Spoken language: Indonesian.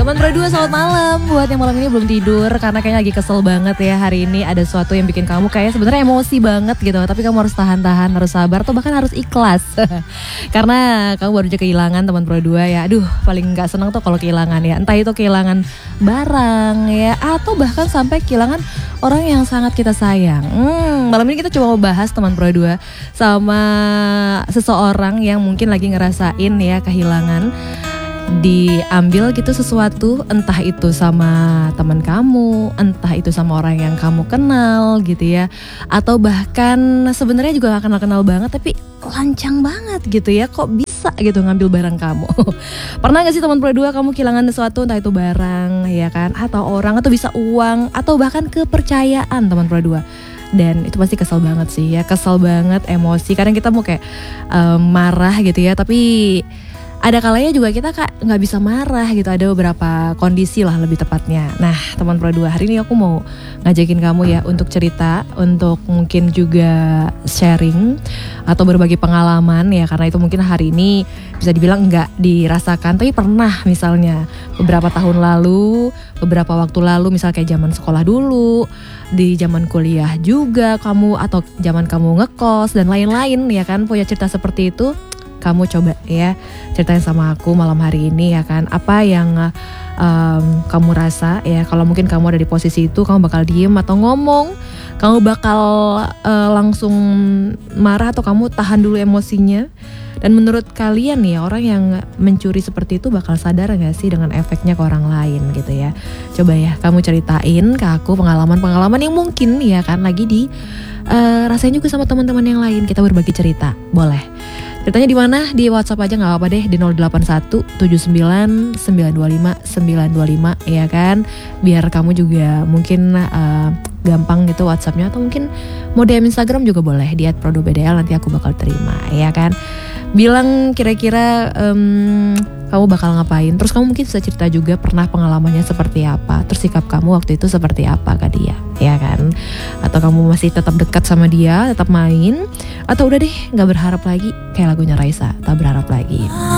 Teman berdua selamat malam. Buat yang malam ini belum tidur karena kayaknya lagi kesel banget ya hari ini ada sesuatu yang bikin kamu kayak sebenarnya emosi banget gitu. Tapi kamu harus tahan-tahan, harus sabar atau bahkan harus ikhlas. Karena kamu baru aja kehilangan teman berdua ya. Aduh, paling nggak senang tuh kalau kehilangan ya. Entah itu kehilangan barang ya atau bahkan sampai kehilangan orang yang sangat kita sayang. Malam ini kita coba mau bahas teman berdua sama seseorang yang mungkin lagi ngerasain ya kehilangan, diambil gitu sesuatu, entah itu sama teman kamu, entah itu sama orang yang kamu kenal gitu ya, atau bahkan sebenarnya juga gak kenal-kenal banget tapi lancang banget gitu ya, kok bisa gitu ngambil barang kamu. Pernah gak sih teman berdua kamu kehilangan sesuatu, entah itu barang ya kan, atau orang, atau bisa uang, atau bahkan kepercayaan teman berdua. Dan itu pasti kesel banget sih ya, kesel banget, emosi. Kadang kita mau kayak marah gitu ya, tapi ada kalanya juga kita nggak bisa marah gitu. Ada beberapa kondisi lah lebih tepatnya. Nah teman berdua, hari ini aku mau ngajakin kamu ya untuk cerita, untuk mungkin juga sharing atau berbagi pengalaman ya. Karena itu mungkin hari ini bisa dibilang nggak dirasakan, tapi pernah misalnya beberapa tahun lalu, beberapa waktu lalu, misal kayak zaman sekolah dulu, di zaman kuliah juga kamu, atau zaman kamu ngekos dan lain-lain ya kan, punya cerita seperti itu. Kamu coba ya ceritain sama aku malam hari ini ya kan, apa yang kamu rasa ya. Kalau mungkin kamu ada di posisi itu, kamu bakal diem atau ngomong, kamu bakal langsung marah, atau kamu tahan dulu emosinya. Dan menurut kalian nih, orang yang mencuri seperti itu bakal sadar gak sih dengan efeknya ke orang lain gitu ya. Coba ya kamu ceritain ke aku pengalaman-pengalaman yang mungkin ya kan lagi di rasain juga sama teman-teman yang lain. Kita berbagi cerita, boleh. Ceritanya di mana? Di WhatsApp aja nggak apa-apa deh, di 08179925925 ya kan. Biar kamu juga mungkin gampang gitu WhatsAppnya, atau mungkin mau DM Instagram juga boleh di @prodobdl, nanti aku bakal terima ya kan. Bilang kira-kira kamu bakal ngapain, terus kamu mungkin bisa cerita juga pernah pengalamannya seperti apa, terus sikap kamu waktu itu seperti apa ke dia ya kan. Atau kamu masih tetap dekat sama dia, tetap main, atau udah deh gak berharap lagi, kayak lagunya Raisa, tak berharap lagi.